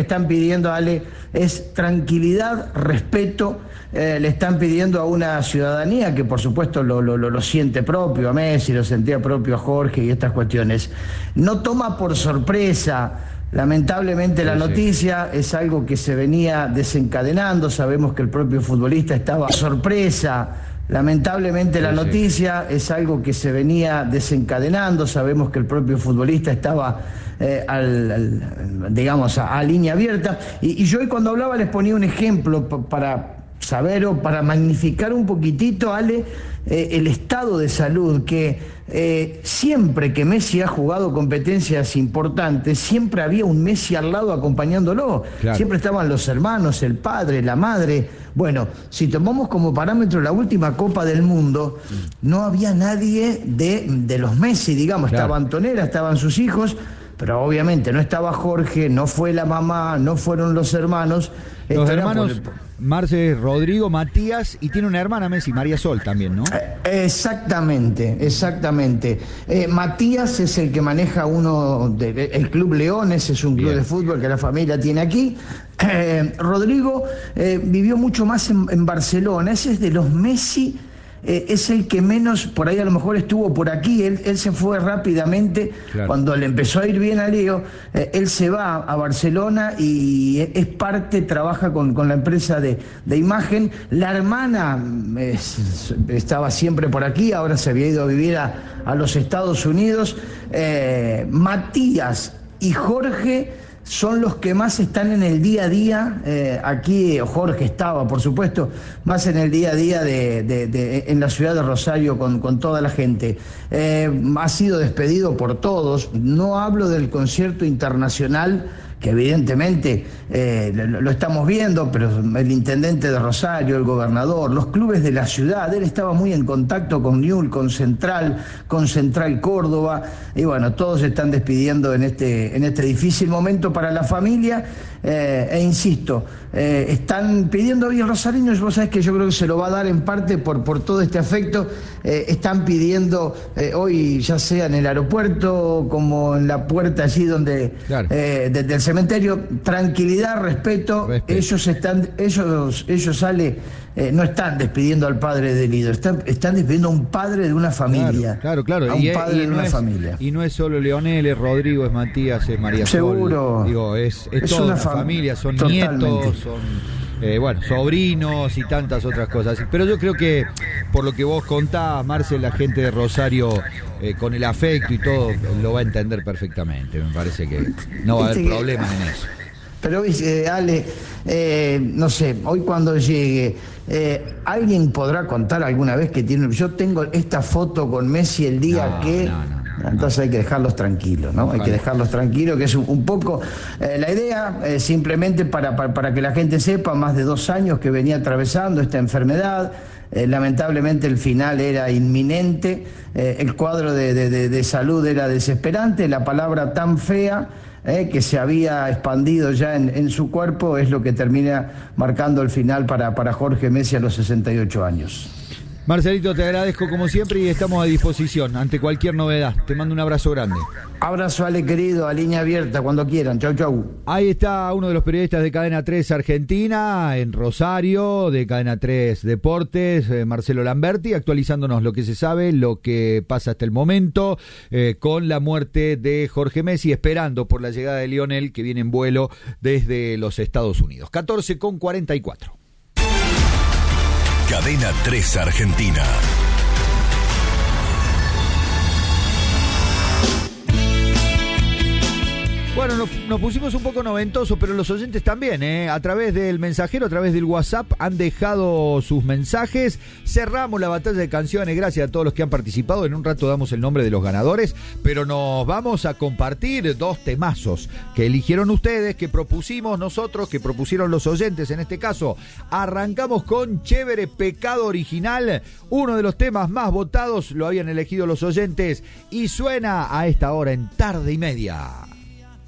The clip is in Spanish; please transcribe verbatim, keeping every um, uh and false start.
están pidiendo, Ale, es tranquilidad, respeto, eh, le están pidiendo a una ciudadanía que por supuesto lo, lo, lo siente propio a Messi, lo sentía propio a Jorge y estas cuestiones. No toma por sorpresa, lamentablemente, sí, la noticia, sí. Es algo que se venía desencadenando, sabemos que el propio futbolista estaba sorpresa. Lamentablemente, sí, la noticia, sí. Es algo que se venía desencadenando, sabemos que el propio futbolista estaba eh, al, al, digamos, a, a línea abierta, y, y yo hoy cuando hablaba les ponía un ejemplo para saber o para magnificar un poquitito, Ale, eh, el estado de salud, que eh, siempre que Messi ha jugado competencias importantes, siempre había un Messi al lado acompañándolo, claro. Siempre estaban los hermanos, el padre, la madre. Bueno, si tomamos como parámetro la última Copa del Mundo, no había nadie de, de los Messi, digamos, claro. Estaba Antonella, estaban sus hijos, pero obviamente no estaba Jorge, no fue la mamá, no fueron los hermanos. Los hermanos, por... Marce, Rodrigo, Matías, y tiene una hermana Messi, María Sol también, ¿no? Eh, exactamente, exactamente. Eh, Matías es el que maneja uno, de, de, el Club Leones, es un club Bien. de fútbol que la familia tiene aquí. Eh, Rodrigo eh, vivió mucho más en, en Barcelona, ese es de los Messi. Eh, es el que menos, por ahí a lo mejor estuvo por aquí, él, él se fue rápidamente, claro. Cuando le empezó a ir bien a Leo, eh, él se va a Barcelona y es parte, trabaja con, con la empresa de, de imagen. La hermana es, estaba siempre por aquí, ahora se había ido a vivir a, a los Estados Unidos. eh, Matías y Jorge son los que más están en el día a día, eh, aquí Jorge estaba, por supuesto, más en el día a día de, de, de, en la ciudad de Rosario con, con toda la gente. Eh, ha sido despedido por todos, no hablo del concierto internacional, que evidentemente eh, lo, lo estamos viendo, pero el intendente de Rosario, el gobernador, los clubes de la ciudad, él estaba muy en contacto con Newell's, con Central, con Central Córdoba, y bueno, todos se están despidiendo en este, en este difícil momento para la familia, eh, e insisto, eh, están pidiendo hoy el rosarino, vos sabés que yo creo que se lo va a dar en parte por, por todo este afecto, eh, están pidiendo eh, hoy, ya sea en el aeropuerto, como en la puerta allí donde, claro. eh, desde el cementerio, tranquilidad, respeto, respeto. ellos están, ellos, ellos sale, eh, no están despidiendo al padre del ídolo, están, están despidiendo a un padre de una familia. Claro, claro, claro. A un y padre y de no una es, familia. Y no es solo Leonel, es Rodrigo, es Matías, es María Seguro. Sol. Digo, es, es, es toda una fam familia, son totalmente. nietos, son eh, bueno, sobrinos y tantas otras cosas. Pero yo creo que por lo que vos contás, Marcel, la gente de Rosario eh, con el afecto y todo lo va a entender perfectamente. Me parece que no va a haber problemas en eso. Pero, eh, Ale, eh, no sé, hoy cuando llegue, eh, ¿alguien podrá contar alguna vez que tiene... Yo tengo esta foto con Messi el día no, que... No, no. Entonces hay que dejarlos tranquilos, ¿no? Hay que dejarlos tranquilos, que es un, un poco eh, la idea, eh, simplemente para, para, para que la gente sepa, más de dos años que venía atravesando esta enfermedad, eh, lamentablemente el final era inminente, eh, el cuadro de, de, de, de salud era desesperante, la palabra tan fea eh, que se había expandido ya en, en su cuerpo es lo que termina marcando el final para, para Jorge Messi a los sesenta y ocho años. Marcelito, te agradezco como siempre y estamos a disposición ante cualquier novedad. Te mando un abrazo grande. Abrazo, Ale, querido, a línea abierta, cuando quieran. Chau, chau. Ahí está uno de los periodistas de Cadena tres Argentina, en Rosario, de Cadena tres Deportes, eh, Marcelo Lamberti, actualizándonos lo que se sabe, lo que pasa hasta el momento, eh, con la muerte de Jorge Messi, esperando por la llegada de Lionel, que viene en vuelo desde los Estados Unidos. catorce con cuarenta y cuatro. Cadena tres Argentina. Bueno, nos, nos pusimos un poco noventosos, pero los oyentes también, ¿eh? A través del mensajero, a través del WhatsApp, han dejado sus mensajes. Cerramos la batalla de canciones, gracias a todos los que han participado. En un rato damos el nombre de los ganadores, pero nos vamos a compartir dos temazos que eligieron ustedes, que propusimos nosotros, que propusieron los oyentes en este caso. Arrancamos con Chévere Pecado Original, uno de los temas más votados, lo habían elegido los oyentes, y suena a esta hora en Tarde y Media.